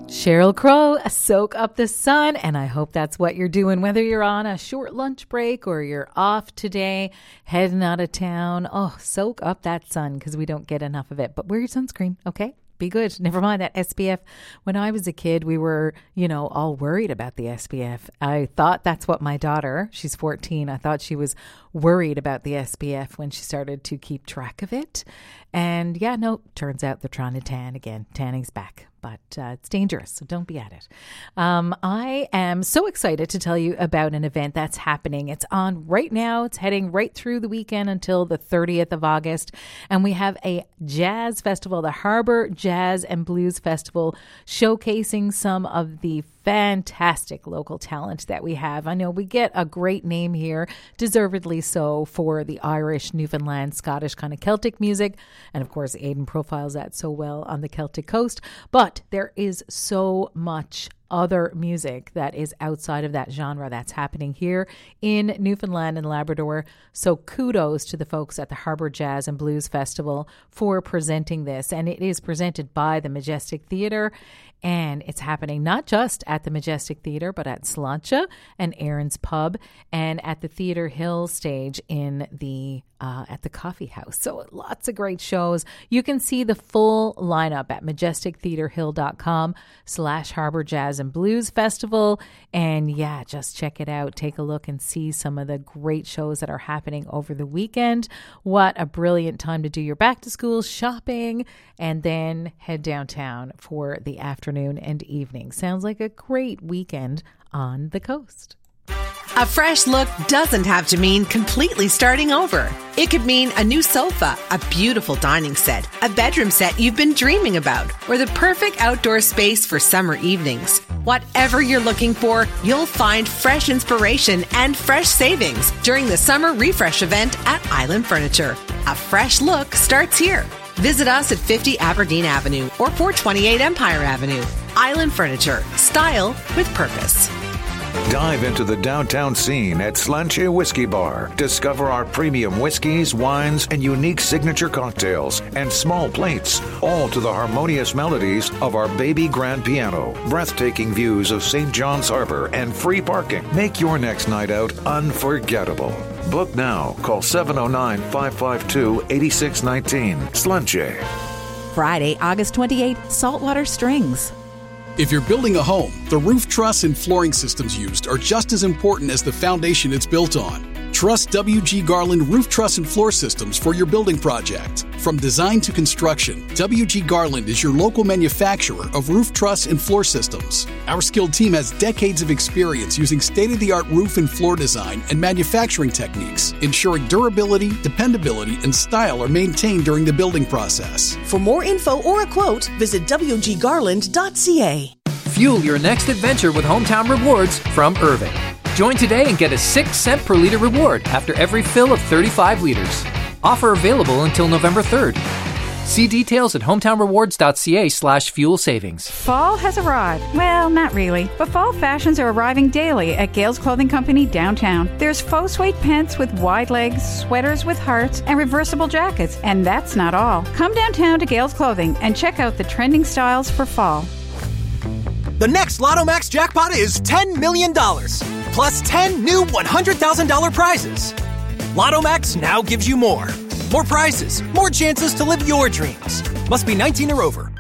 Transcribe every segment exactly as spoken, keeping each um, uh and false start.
Sheryl Crow, Soak Up the Sun, and I hope that's what you're doing, whether you're on a short lunch break or you're off today, heading out of town. Oh, soak up that sun because we don't get enough of it. But wear your sunscreen, okay? Be good. Never mind that S P F. When I was a kid, we were, you know, all worried about the S P F. I thought that's what my daughter, she's fourteen, I thought she was worried about the S P F when she started to keep track of it. And yeah, no, turns out they're trying to tan again. Tanning's back, but uh, it's dangerous, so don't be at it. Um, I am so excited to tell you about an event that's happening. It's on right now. It's heading right through the weekend until the thirtieth of August. And we have a jazz festival, the Harbor Jazz and Blues Festival, showcasing some of the fantastic local talent that we have. I know we get a great name here, deservedly so, for the Irish, Newfoundland, Scottish kind of Celtic music. And of course, Aidan profiles that so well on the Celtic coast. But there is so much other music that is outside of that genre that's happening here in Newfoundland and Labrador. So kudos to the folks at the Harbor Jazz and Blues Festival for presenting this. And it is presented by the Majestic Theatre. And it's happening not just at the Majestic Theatre, but at Sláinte and Aaron's Pub and at the Theatre Hill stage in the uh, at the Coffee House. So lots of great shows. You can see the full lineup at majestictheatrehill.com slash Harbor Jazz and Blues Festival. And yeah, just check it out. Take a look and see some of the great shows that are happening over the weekend. What a brilliant time to do your back to school shopping and then head downtown for the afternoon and evening. Sounds like a great weekend on the coast. A fresh look doesn't have to mean completely starting over. It could mean a new sofa, a beautiful dining set, a bedroom set you've been dreaming about, or the perfect outdoor space for summer evenings. Whatever you're looking for, you'll find fresh inspiration and fresh savings during the Summer Refresh event at Island Furniture. A fresh look starts here. Visit us at fifty Aberdeen Avenue or four twenty-eight Empire Avenue. Island Furniture. Style with purpose. Dive into the downtown scene at Sláinte Whiskey Bar. Discover our premium whiskeys, wines, and unique signature cocktails and small plates, all to the harmonious melodies of our baby grand piano. Breathtaking views of Saint John's Harbor and free parking make your next night out unforgettable. Book now. Call seven oh nine, five five two, eight six one nine. Sláinte. Friday, August twenty-eighth, Saltwater Strings. If you're building a home, the roof truss and flooring systems used are just as important as the foundation it's built on. Trust W G Garland Roof Truss and Floor Systems for your building project. From design to construction, W G Garland is your local manufacturer of roof truss and floor systems. Our skilled team has decades of experience using state-of-the-art roof and floor design and manufacturing techniques, ensuring durability, dependability, and style are maintained during the building process. For more info or a quote, visit w g garland dot c a. Fuel your next adventure with Hometown Rewards from Irving. Join today and get a six cent per liter reward after every fill of thirty-five liters. Offer available until November third. See details at hometownrewards.ca slash fuel savings. Fall has arrived. Well, not really, but fall fashions are arriving daily at Gales Clothing Company downtown. There's faux suede pants with wide legs, sweaters with hearts, and reversible jackets. And that's not all. Come downtown to Gales Clothing and check out the trending styles for fall. The next Lotto Max jackpot is ten million dollars, plus ten new one hundred thousand dollars prizes. Lotto Max now gives you more. More prizes, more chances to live your dreams. Must be nineteen or over.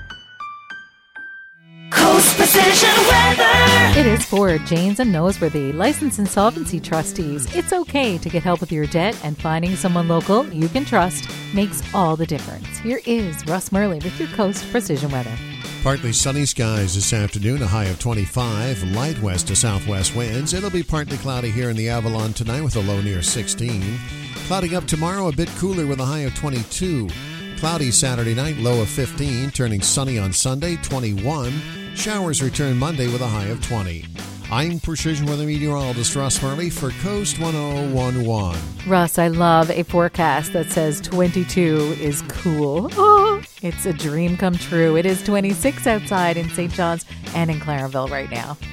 Coast Precision Weather. It is for Janes and Noseworthy, licensed insolvency trustees. It's okay to get help with your debt, and finding someone local you can trust makes all the difference. Here is Russ Murley with your Coast Precision Weather. Partly sunny skies this afternoon, a high of twenty-five, light west to southwest winds. It'll be partly cloudy here in the Avalon tonight with a low near sixteen. Clouding up tomorrow, a bit cooler with a high of twenty-two. Cloudy Saturday night, low of fifteen, turning sunny on Sunday, twenty-one. Showers return Monday with a high of twenty. I'm Precision Weather Meteorologist Russ Murley for Coast one oh one one. Russ, I love a forecast that says twenty-two is cool. Oh, it's a dream come true. It is twenty-six outside in Saint John's and in Clarenville right now.